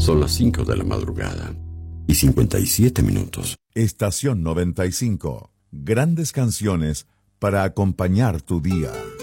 Son las 5 de la madrugada y 57 minutos. Estación 95. Grandes canciones para acompañar tu día.